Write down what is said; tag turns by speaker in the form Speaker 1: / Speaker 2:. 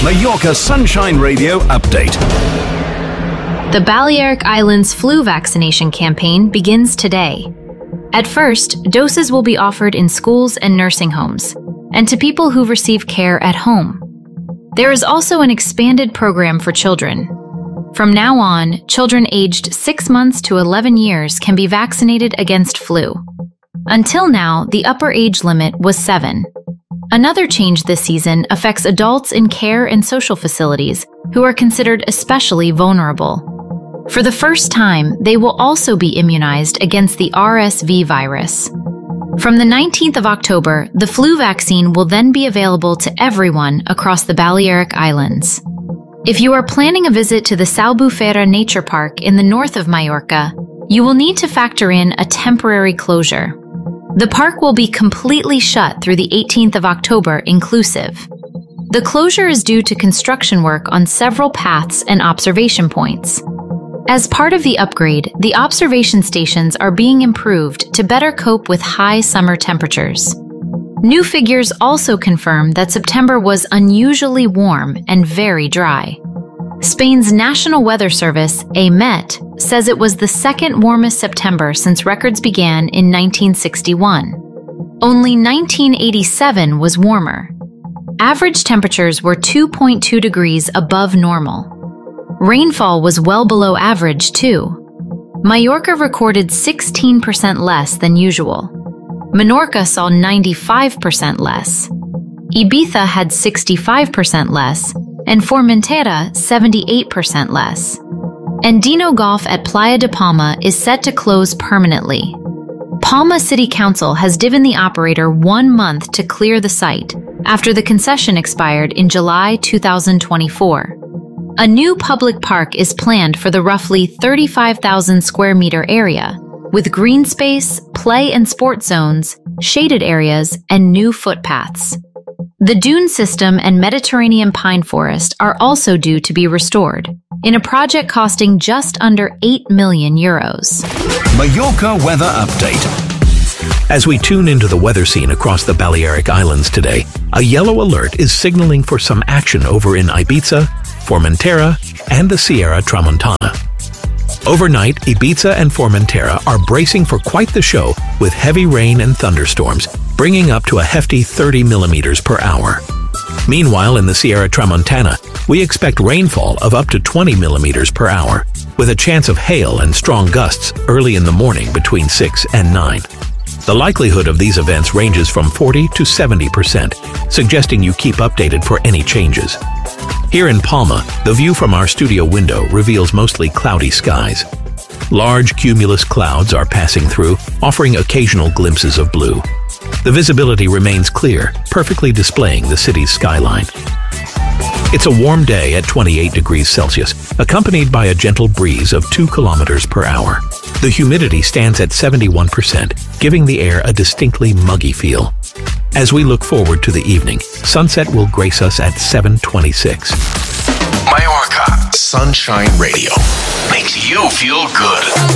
Speaker 1: Mallorca Sunshine Radio update.
Speaker 2: The Balearic Islands flu vaccination campaign begins today. At first, doses will be offered in schools and nursing homes, and to people who receive care at home. There is also an expanded program for children. From now on, children aged 6 months to 11 years can be vaccinated against flu. Until now, the upper age limit was 7. Another change this season affects adults in care and social facilities who are considered especially vulnerable. For the first time, they will also be immunized against the RSV virus. From the 19th of October, the flu vaccine will then be available to everyone across the Balearic Islands. If you are planning a visit to the Salbufera Nature Park in the north of Mallorca, you will need to factor in a temporary closure. The park will be completely shut through the 18th of October inclusive. The closure is due to construction work on several paths and observation points. As part of the upgrade, the observation stations are being improved to better cope with high summer temperatures. New figures also confirm that September was unusually warm and very dry. Spain's National Weather Service, AEMET, says it was the second warmest September since records began in 1961. Only 1987 was warmer. Average temperatures were 2.2 degrees above normal. Rainfall was well below average, too. Mallorca recorded 16% less than usual. Menorca saw 95% less. Ibiza had 65% less, and Formentera 78% less. Andino Golf at Playa de Palma is set to close permanently. Palma City Council has given the operator 1 month to clear the site after the concession expired in July 2024. A new public park is planned for the roughly 35,000 square meter area, with green space, play and sport zones, shaded areas, and new footpaths. The dune system and Mediterranean pine forest are also due to be restored, in a project costing just under €8 million.
Speaker 1: Mallorca weather update.
Speaker 3: As we tune into the weather scene across the Balearic Islands today, a yellow alert is signaling for some action over in Ibiza, Formentera, and the Sierra Tramontana. Overnight, Ibiza and Formentera are bracing for quite the show with heavy rain and thunderstorms, bringing up to a hefty 30 millimeters per hour. Meanwhile, in the Sierra Tramontana, we expect rainfall of up to 20 millimeters per hour, with a chance of hail and strong gusts early in the morning between 6 and 9. The likelihood of these events ranges from 40 to 70%, suggesting you keep updated for any changes. Here in Palma, the view from our studio window reveals mostly cloudy skies. Large cumulus clouds are passing through, offering occasional glimpses of blue. The visibility remains clear, perfectly displaying the city's skyline. It's a warm day at 28 degrees Celsius, accompanied by a gentle breeze of 2 kilometers per hour. The humidity stands at 71%, giving the air a distinctly muggy feel. As we look forward to the evening, sunset will grace us at 7:26.
Speaker 1: Mallorca Sunshine Radio makes you feel good.